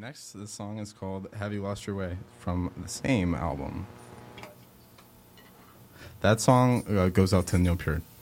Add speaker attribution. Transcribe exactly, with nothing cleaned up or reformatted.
Speaker 1: next, this song is called Have You Lost Your Way from the same album. That song uh, goes out to Neil Peart.